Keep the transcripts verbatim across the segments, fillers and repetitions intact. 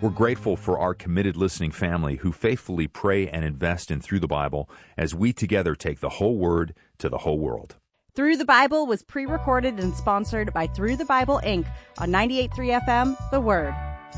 We're grateful for our committed listening family who faithfully pray and invest in Through the Bible as we together take the whole Word to the whole world. Through the Bible was pre-recorded and sponsored by Through the Bible, Incorporated on ninety-eight point three F M, The Word.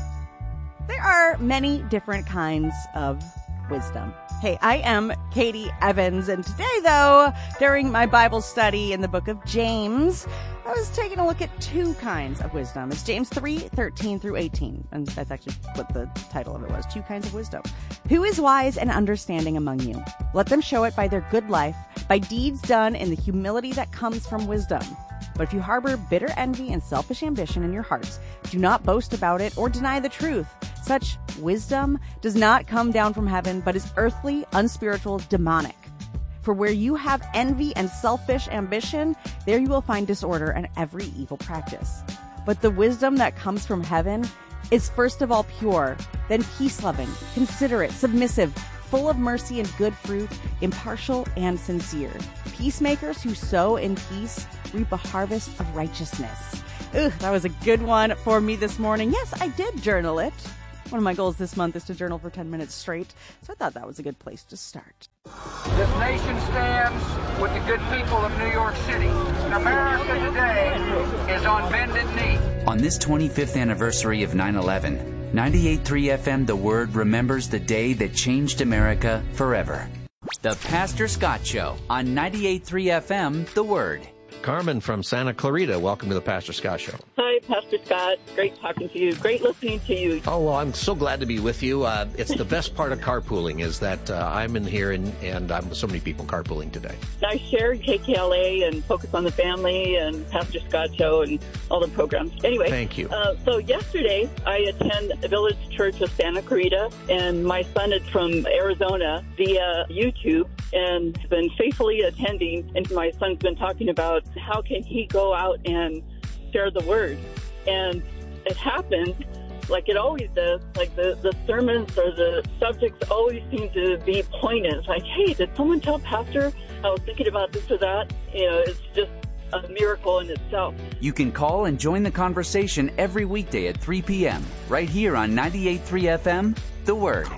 There are many different kinds of wisdom. Hey, I am Katie Evans, and today, though, during my Bible study in the book of James, I was taking a look at two kinds of wisdom. It's James three, thirteen through eighteen, and that's actually what the title of it was, Two Kinds of Wisdom. Who is wise and understanding among you? Let them show it by their good life, by deeds done in the humility that comes from wisdom. But if you harbor bitter envy and selfish ambition in your hearts, do not boast about it or deny the truth. Such wisdom does not come down from heaven, but is earthly, unspiritual, demonic. For where you have envy and selfish ambition, there you will find disorder and every evil practice. But the wisdom that comes from heaven is first of all pure, then peace-loving, considerate, submissive, full of mercy and good fruit, impartial and sincere. Peacemakers who sow in peace reap a harvest of righteousness. Ugh, that was a good one for me this morning. Yes, I did journal it. One of my goals this month is to journal for ten minutes straight, so I thought that was a good place to start. This nation stands with the good people of New York City. America today is on bended knee. On this twenty-fifth anniversary of nine eleven, ninety-eight point three F M The Word remembers the day that changed America forever. The Pastor Scott Show on ninety-eight point three F M The Word. Carmen from Santa Clarita, welcome to the Pastor Scott Show. Hi, Pastor Scott. Great talking to you. Great listening to you. Oh, well, I'm so glad to be with you. Uh, it's the best part of carpooling is that uh, I'm in here and, and I'm with so many people carpooling today. I share K K L A and Focus on the Family and Pastor Scott Show and all the programs. Anyway. Thank you. Uh, so yesterday, I attend Village Church of Santa Clarita, and my son is from Arizona via YouTube and has been faithfully attending. And my son's been talking about how can he go out and share the word. And it happened like it always does. Like the, the sermons or the subjects always seem to be pointed. It's like, hey, did someone tell Pastor I was thinking about this or that? You know, it's just a miracle in itself. You can call and join the conversation every weekday at three p.m. right here on ninety-eight point three F M, The Word.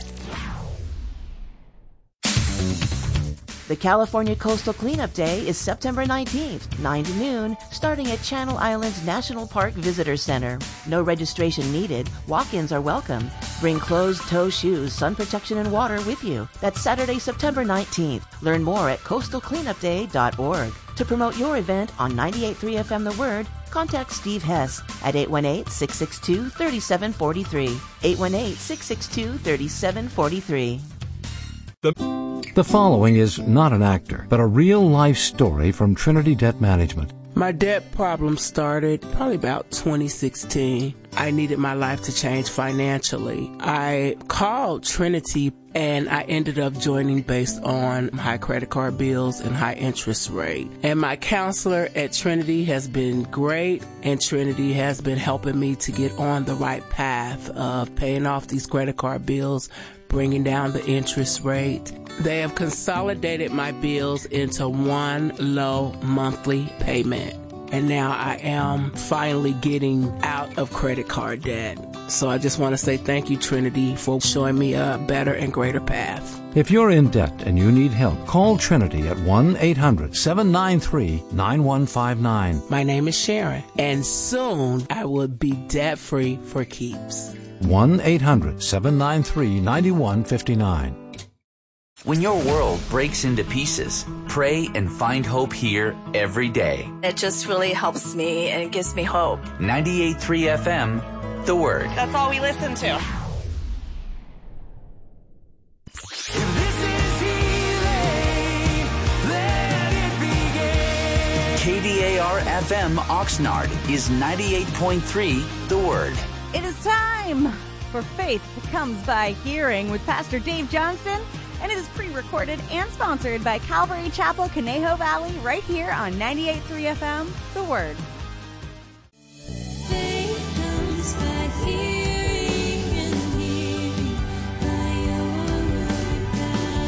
The California Coastal Cleanup Day is September nineteenth, nine to noon, starting at Channel Islands National Park Visitor Center. No registration needed. Walk-ins are welcome. Bring closed-toe shoes, sun protection, and water with you. That's Saturday, September nineteenth. Learn more at coastal cleanup day dot org. To promote your event on ninety-eight point three F M The Word, contact Steve Hess at eight one eight, six six two, three seven four three. eight one eight, six six two, three seven four three. The The following is not an actor, but a real-life story from Trinity Debt Management. My debt problem started probably about twenty sixteen. I needed my life to change financially. I called Trinity and I ended up joining based on high credit card bills and high interest rate. And my counselor at Trinity has been great, and Trinity has been helping me to get on the right path of paying off these credit card bills, bringing down the interest rate. They have consolidated my bills into one low monthly payment. And now I am finally getting out of credit card debt. So I just want to say thank you, Trinity, for showing me a better and greater path. If you're in debt and you need help, call Trinity at one eight hundred, seven nine three, nine one five nine. My name is Sharon, and soon I will be debt-free for keeps. one eight hundred, seven nine three, nine one five nine. When your world breaks into pieces, pray and find hope here every day. It just really helps me and it gives me hope. ninety-eight point three F M, The Word. That's all we listen to. K D A R F M Oxnard is ninety-eight point three The Word. It is time for Faith That Comes by Hearing with Pastor Dave Johnston, and it is pre-recorded and sponsored by Calvary Chapel, Conejo Valley, right here on ninety-eight point three F M, The Word. Faith comes by hearing and hearing by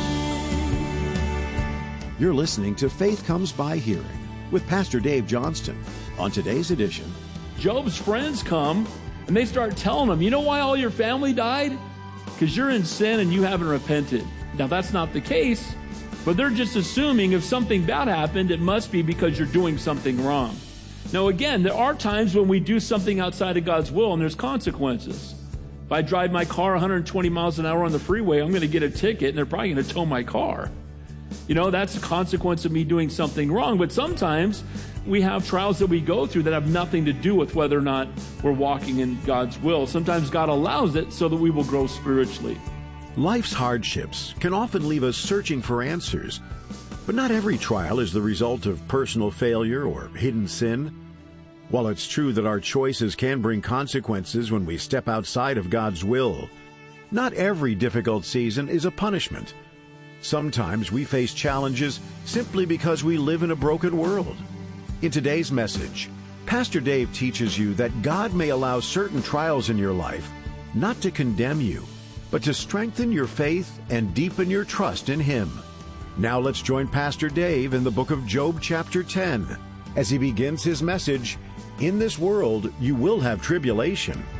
your word. You're listening to Faith Comes by Hearing with Pastor Dave Johnston. On today's edition, Job's friends come And they start telling them, you know why all your family died? Because you're in sin and you haven't repented. Now, that's not the case, but they're just assuming if something bad happened, it must be because you're doing something wrong. Now, again, there are times when we do something outside of God's will and there's consequences. If I drive my car one hundred twenty miles an hour on the freeway, I'm going to get a ticket and they're probably going to tow my car. You know, that's a consequence of me doing something wrong. But sometimes we have trials that we go through that have nothing to do with whether or not we're walking in God's will. Sometimes God allows it so that we will grow spiritually. Life's hardships can often leave us searching for answers. But not every trial is the result of personal failure or hidden sin. While it's true that our choices can bring consequences when we step outside of God's will, not every difficult season is a punishment. Sometimes we face challenges simply because we live in a broken world. In today's message, Pastor Dave teaches you that God may allow certain trials in your life not to condemn you, but to strengthen your faith and deepen your trust in Him. Now let's join Pastor Dave in the book of Job chapter ten as he begins his message, In This World You Will Have Tribulation.